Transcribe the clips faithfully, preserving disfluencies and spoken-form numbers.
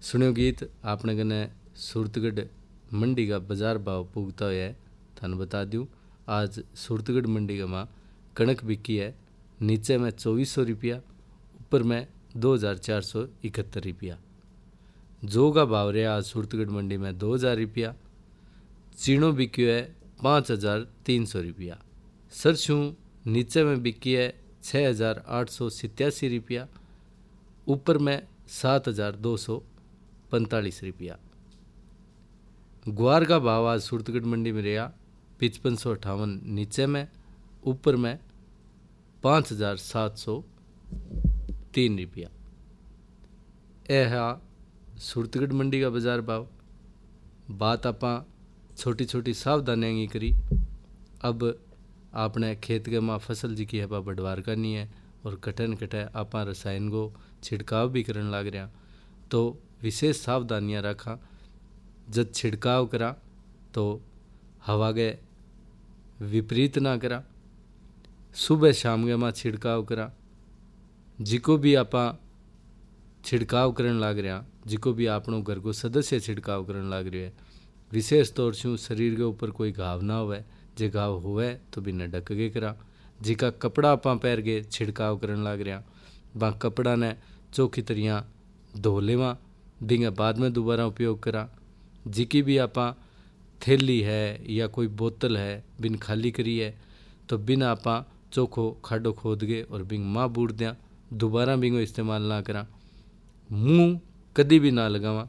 सुनियो गीत आपने कने सूरतगढ़ मंडी का बाजार भाव पुगता हुआ है। थाने बता दूँ आज सूरतगढ़ मंडी का माँ कणक बिकी है नीचे में चौबीस सौ रुपया, ऊपर में दो हज़ार चार सौ इकहत्तर रुपया। जौ का भाव रहा आज सूरतगढ़ मंडी में दो हज़ार रुपया। चीणो बिक्यो है पाँच हज़ार तीन सौ रुपया। सरसों नीचे में बिकी है छः हज़ार आठ सौ सतासी रुपया, ऊपर में सात हज़ार दो सौ पैंतालीस रुपया। ग्वार का भाव आज सूरतगढ़ मंडी में रहा पचपन सौ अट्ठावन नीचे में, ऊपर में पाँच हज़ार सात सौ तीन रुपया। यह है सूरतगढ़ मंडी का बाजार भाव। बात आपां छोटी छोटी सावधानियां की करी। अब आपने खेत के माँ फसल जी की है बढ़वार करनी है और कटन कटे आपा रसायन को छिड़काव भी करन लाग रहा, तो विशेष सावधानियां रखा। जब छिड़काव करा तो हवा के विपरीत ना करा। सुबह शाम के माँ छिड़काव करा। जिको भी आपा छिड़काव करन लाग रहा, जिको भी आपनों घर को सदस्य छिड़काव करन लाग रहे है, विशेष तौर से शरीर के ऊपर कोई घाव ना होवे। जे घाव होवे तो बिना ढक के करा। जिका कपड़ा आपा पैर के छिड़काव करन लाग रहा, बा कपड़ा ने चौखी तरिया धो लेवा, बिंगे बाद में दोबारा उपयोग करा। जिकी भी आपा थैली है या कोई बोतल है बिन खाली करी है तो बिन आपा चोखो खाडो खोद गए और बिंग माँ बूढ़ दिया, दोबारा बिंगो इस्तेमाल ना करा। मुँह कदी भी ना लगावा,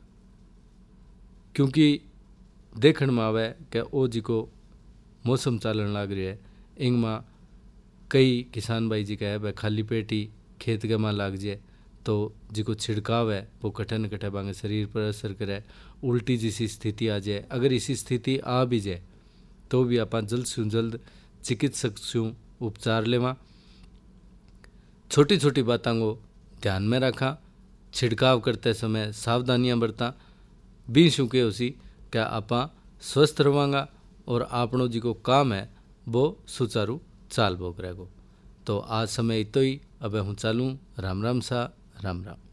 क्योंकि देखण में आवे कि ओ जी को मौसम चालन लाग रहा है, इंग माँ कई किसान भाई जी कहे भाई खाली पेट ही खेत के माँ लाग जाए तो जिको छिड़काव है वो कठन कटे बांगे शरीर पर असर करे, उल्टी जैसी स्थिति आ जाए। अगर इसी स्थिति आ भी जाए तो भी आप जल्द से जल्द चिकित्सक से उपचार लेवा। छोटी छोटी बातों को ध्यान में रखा। छिड़काव करते समय सावधानियां बरता। भी शू के उसी क्या आपा स्वस्थ रवांगा और आपनों जी को काम है वो सुचारू चाल बोक रहेगो। तो आज समय इतो ही, अब हूँ चालूँ। राम राम सा, राम राम।